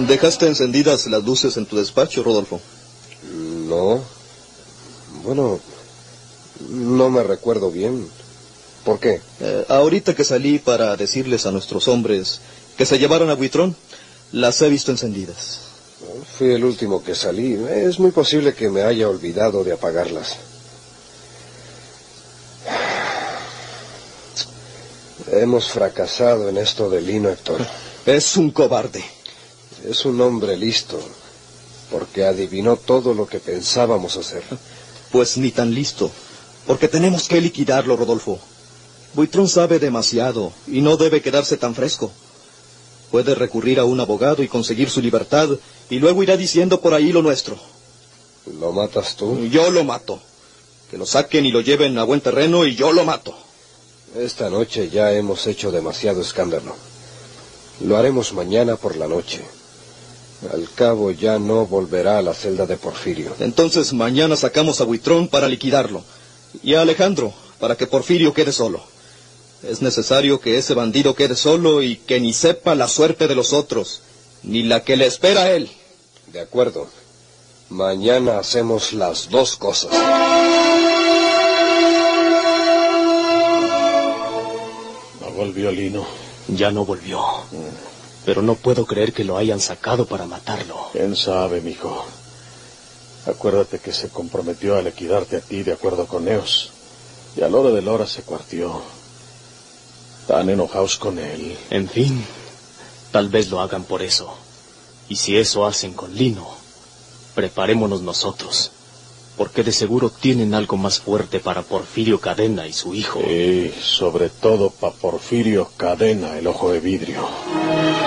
¿Dejaste encendidas las luces en tu despacho, Rodolfo? No. Bueno, no me recuerdo bien. ¿Por qué? Ahorita que salí para decirles a nuestros hombres que se llevaran a Buitrón, las he visto encendidas. Fui el último que salí. Es muy posible que me haya olvidado de apagarlas. Hemos fracasado en esto de Lino, Héctor. Es un cobarde. Es un hombre listo, porque adivinó todo lo que pensábamos hacer. Pues ni tan listo, porque tenemos que liquidarlo, Rodolfo. Buitrón sabe demasiado y no debe quedarse tan fresco. Puede recurrir a un abogado y conseguir su libertad, y luego irá diciendo por ahí lo nuestro. ¿Lo matas tú? Yo lo mato. Que lo saquen y lo lleven a buen terreno y yo lo mato. Esta noche ya hemos hecho demasiado escándalo. Lo haremos mañana por la noche. Al cabo ya no volverá a la celda de Porfirio. Entonces mañana sacamos a Buitrón para liquidarlo. Y a Alejandro, para que Porfirio quede solo. Es necesario que ese bandido quede solo y que ni sepa la suerte de los otros, ni la que le espera a él. De acuerdo. Mañana hacemos las dos cosas. No volvió Lino. Ya no volvió. Pero no puedo creer que lo hayan sacado para matarlo. ¿Quién sabe, mijo? Acuérdate que se comprometió a liquidarte a ti de acuerdo con Eos. Y a la hora de la hora se cuartió. Tan enojados con él. En fin, tal vez lo hagan por eso. Y si eso hacen con Lino, preparémonos nosotros. Porque de seguro tienen algo más fuerte para Porfirio Cadena y su hijo. Sí, sobre todo para Porfirio Cadena, el ojo de vidrio.